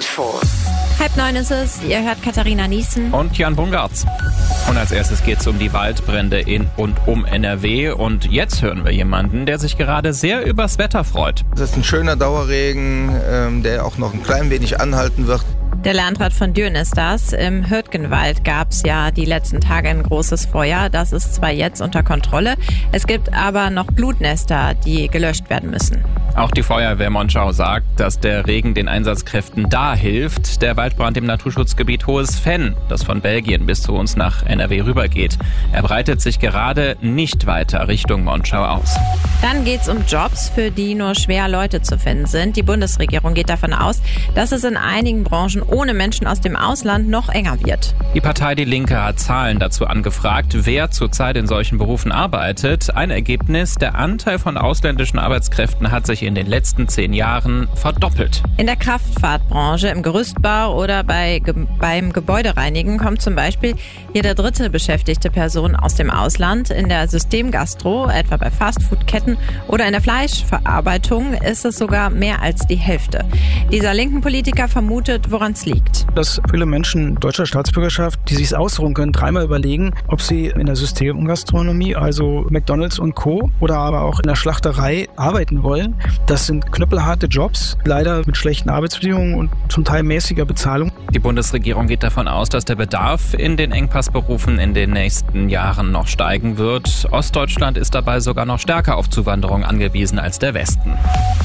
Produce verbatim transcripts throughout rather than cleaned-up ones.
Infos. Halb neun ist es, ihr hört Katharina Niesen und Jan Bungartz. Und als erstes geht es um die Waldbrände in und um N R W. Und jetzt hören wir jemanden, der sich gerade sehr übers Wetter freut. Das ist ein schöner Dauerregen, ähm, der auch noch ein klein wenig anhalten wird. Der Landrat von Düren ist das. Im Hürtgenwald gab es ja die letzten Tage ein großes Feuer. Das ist zwar jetzt unter Kontrolle, es gibt aber noch Glutnester, die gelöscht werden müssen. Auch die Feuerwehr Monschau sagt, dass der Regen den Einsatzkräften da hilft. Der Waldbrand im Naturschutzgebiet Hohes Venn, das von Belgien bis zu uns nach N R W rübergeht, er breitet sich gerade nicht weiter Richtung Monschau aus. Dann geht's um Jobs, für die nur schwer Leute zu finden sind. Die Bundesregierung geht davon aus, dass es in einigen Branchen ohne Menschen aus dem Ausland noch enger wird. Die Partei Die Linke hat Zahlen dazu angefragt, wer zurzeit in solchen Berufen arbeitet. Ein Ergebnis: Der Anteil von ausländischen Arbeitskräften hat sich in den letzten zehn Jahren verdoppelt. In der Kraftfahrtbranche, im Gerüstbau oder bei, beim Gebäudereinigen kommt zum Beispiel jede dritte beschäftigte Person aus dem Ausland. In der Systemgastro, etwa bei Fastfood-Ketten oder in der Fleischverarbeitung ist es sogar mehr als die Hälfte. Dieser linken Politiker vermutet, woran es liegt. Dass viele Menschen deutscher Staatsbürgerschaft, die sich ausruhen können, dreimal überlegen, ob sie in der Systemgastronomie, also McDonald's und Co. oder aber auch in der Schlachterei arbeiten wollen. Das sind knüppelharte Jobs, leider mit schlechten Arbeitsbedingungen und zum Teil mäßiger Bezahlung. Die Bundesregierung geht davon aus, dass der Bedarf in den Engpassberufen in den nächsten Jahren noch steigen wird. Ostdeutschland ist dabei sogar noch stärker auf Zuwanderung angewiesen als der Westen.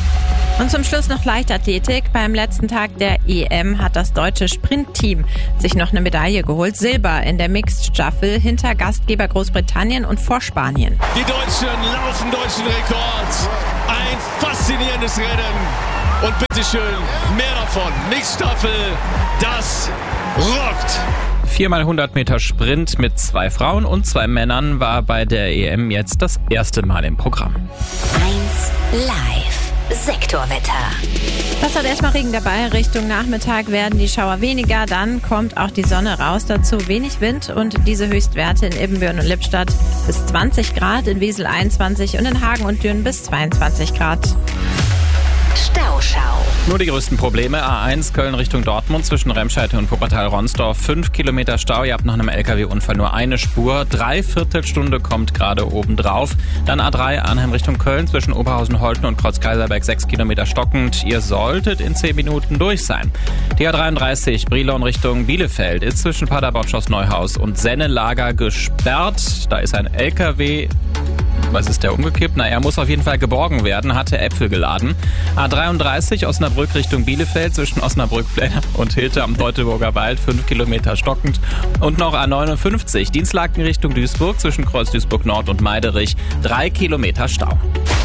Und zum Schluss noch Leichtathletik. Beim letzten Tag der E M hat das deutsche Sprintteam sich noch eine Medaille geholt. Silber in der Mixed Staffel hinter Gastgeber Großbritannien und vor Spanien. Die Deutschen laufen deutschen Rekord. Ein faszinierendes Rennen. Und bitteschön, mehr davon. Mixed Staffel, das rockt. Viermal hundert Meter Sprint mit zwei Frauen und zwei Männern war bei der E M jetzt das erste Mal im Programm. eins live. Sektorwetter. Das hat erstmal Regen dabei. Richtung Nachmittag werden die Schauer weniger. Dann kommt auch die Sonne raus. Dazu wenig Wind und diese Höchstwerte in Ibbenbüren und Lippstadt bis zwanzig Grad, in Wesel einundzwanzig und in Hagen und Düren bis zweiundzwanzig Grad. Stauschau. Nur die größten Probleme. A eins Köln Richtung Dortmund zwischen Remscheid und Wuppertal-Ronsdorf. Fünf Kilometer Stau. Ihr habt nach einem L K W-Unfall nur eine Spur. Dreiviertelstunde kommt gerade oben drauf. Dann A drei Arnhem Richtung Köln zwischen Oberhausen-Holten und Kreuz-Kaiserberg. Sechs Kilometer stockend. Ihr solltet in zehn Minuten durch sein. Die A dreiunddreißig Brilon Richtung Bielefeld ist zwischen Paderborn-Schloss-Neuhaus und Sennelager gesperrt. Da ist ein L K W... Was ist der umgekippt? Na, er muss auf jeden Fall geborgen werden, hatte Äpfel geladen. A dreiunddreißig Osnabrück Richtung Bielefeld zwischen Osnabrück und Hilte am Teutoburger Wald, fünf Kilometer stockend. Und noch A neunundfünfzig Dienstlaken Richtung Duisburg zwischen Kreuz Duisburg Nord und Meiderich, drei Kilometer Stau.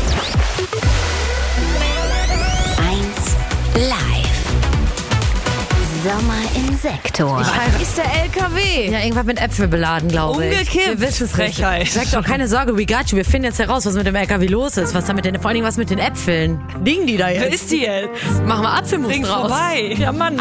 eins live. Sommer im Sektor. Was ist der L K W? Ja, irgendwas mit Äpfel beladen, glaube ich. Umgekippt. Wir wissen es nicht. Frechheit. Sag doch, keine Sorge, we got you. Wir finden jetzt heraus, was mit dem L K W los ist. Was da mit den, vor allen Dingen was mit den Äpfeln. Liegen die da jetzt? Wer ist die jetzt? Machen wir Apfelmus Bring draus. vorbei. Ja, Mann.